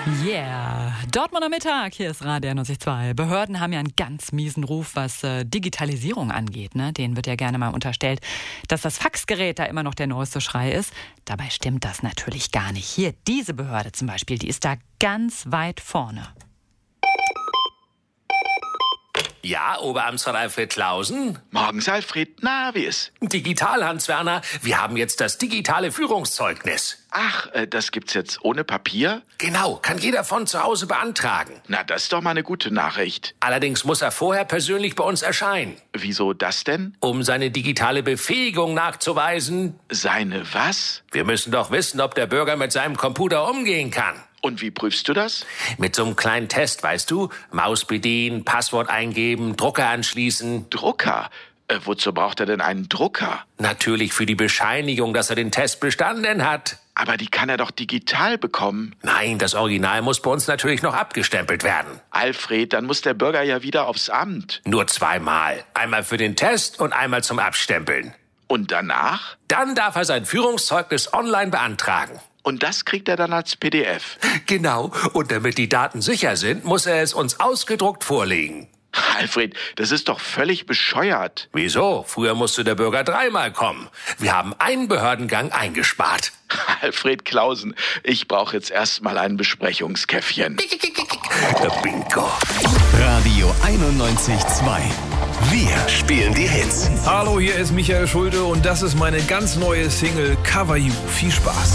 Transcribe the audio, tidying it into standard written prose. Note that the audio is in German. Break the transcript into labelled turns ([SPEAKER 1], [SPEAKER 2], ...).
[SPEAKER 1] Yeah, Dortmunder Mittag, hier ist Radio 92. Behörden haben ja einen ganz miesen Ruf, was Digitalisierung angeht. Ne? Denen wird ja gerne mal unterstellt, dass das Faxgerät da immer noch der neueste Schrei ist. Dabei stimmt das natürlich gar nicht. Hier, diese Behörde zum Beispiel, die ist da ganz weit vorne.
[SPEAKER 2] Ja, Oberamtsrat Alfred Klausen?
[SPEAKER 3] Morgens, Alfred. Na, wie ist?
[SPEAKER 2] Digital, Hans-Werner. Wir haben jetzt das digitale Führungszeugnis.
[SPEAKER 3] Ach, das gibt's jetzt ohne Papier?
[SPEAKER 2] Genau, kann jeder von zu Hause beantragen.
[SPEAKER 3] Na, das ist doch mal eine gute Nachricht.
[SPEAKER 2] Allerdings muss er vorher persönlich bei uns erscheinen.
[SPEAKER 3] Wieso das denn?
[SPEAKER 2] Um seine digitale Befähigung nachzuweisen.
[SPEAKER 3] Seine was?
[SPEAKER 2] Wir müssen doch wissen, ob der Bürger mit seinem Computer umgehen kann.
[SPEAKER 3] Und wie prüfst du das?
[SPEAKER 2] Mit so einem kleinen Test, weißt du? Maus bedienen, Passwort eingeben, Drucker anschließen.
[SPEAKER 3] Drucker? Wozu braucht er denn einen Drucker?
[SPEAKER 2] Natürlich für die Bescheinigung, dass er den Test bestanden hat.
[SPEAKER 3] Aber die kann er doch digital bekommen.
[SPEAKER 2] Nein, das Original muss bei uns natürlich noch abgestempelt werden.
[SPEAKER 3] Alfred, dann muss der Bürger ja wieder aufs Amt.
[SPEAKER 2] Nur zweimal. Einmal für den Test und einmal zum Abstempeln.
[SPEAKER 3] Und danach?
[SPEAKER 2] Dann darf er sein Führungszeugnis online beantragen.
[SPEAKER 3] Und das kriegt er dann als PDF.
[SPEAKER 2] Genau. Und damit die Daten sicher sind, muss er es uns ausgedruckt vorlegen.
[SPEAKER 3] Alfred, das ist doch völlig bescheuert.
[SPEAKER 2] Wieso? Früher musste der Bürger dreimal kommen. Wir haben einen Behördengang eingespart.
[SPEAKER 3] Alfred Klausen, ich brauche jetzt erstmal ein Besprechungskäffchen.
[SPEAKER 2] Bingo.
[SPEAKER 4] Radio 91.2. Wir spielen die Hits.
[SPEAKER 5] Hallo, hier ist Michael Schulte und das ist meine ganz neue Single Cover You. Viel Spaß.